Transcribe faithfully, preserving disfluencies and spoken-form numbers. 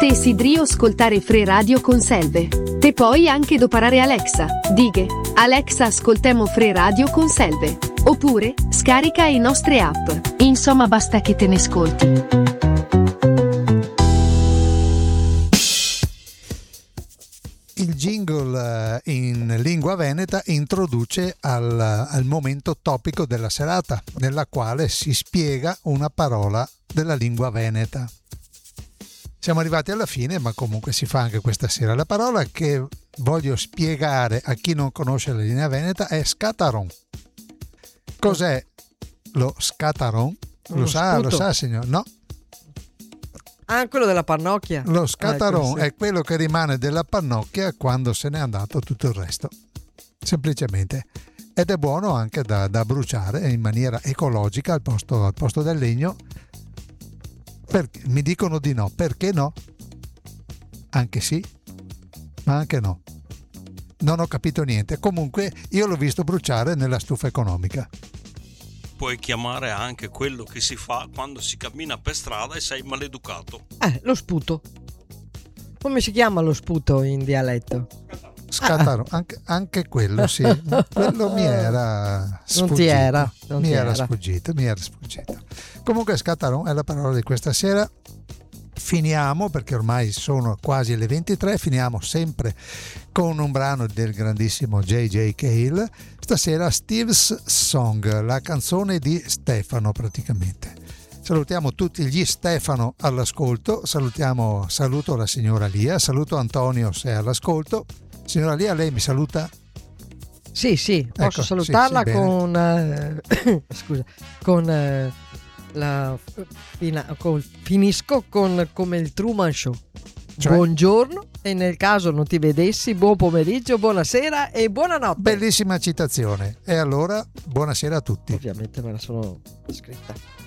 Te desideri ascoltare Free Radio con Selve. Te puoi anche doparare Alexa. Dighe, Alexa ascoltemo Free Radio con Selve. Oppure, scarica i nostre app. Insomma basta che te ne ascolti. Il jingle in lingua veneta introduce al, al momento topico della serata, nella quale si spiega una parola della lingua veneta. Siamo arrivati alla fine, ma comunque si fa anche questa sera. La parola che voglio spiegare a chi non conosce la lingua veneta è scataron. Cos'è lo scataron? Lo, lo sa, sputo. Lo sa, signor? No. Ah, quello della pannocchia. Lo scataron ah, è quello che rimane della pannocchia quando se n'è andato tutto il resto. Semplicemente. Ed è buono anche da, da bruciare in maniera ecologica al posto, al posto del legno. Per, mi dicono di no, perché no? Anche sì, ma anche no. Non ho capito niente. Comunque io l'ho visto bruciare nella stufa economica. Puoi chiamare anche quello che si fa quando si cammina per strada e sei maleducato. Eh, lo sputo. Come si chiama lo sputo in dialetto? Scataro, ah. anche, anche quello sì. Quello mi era sfuggito. Non ti era. Non mi ti era, era sfuggito, mi era sfuggito. Comunque scataron è la parola di questa sera. Finiamo, perché ormai sono quasi le ventitré, finiamo sempre con un brano del grandissimo J J Cale. Stasera Steve's Song, la canzone di Stefano praticamente. Salutiamo tutti gli Stefano all'ascolto, salutiamo, saluto la signora Lia, saluto Antonio se è all'ascolto. Signora Lia, lei mi saluta? Sì, sì, posso ecco, salutarla sì, sì, con eh, scusa, con eh, la fina, con, finisco con come il Truman Show. Cioè? Buongiorno, e nel caso non ti vedessi, buon pomeriggio, buonasera e buonanotte. Bellissima citazione. E allora, buonasera a tutti. Ovviamente me la sono scritta.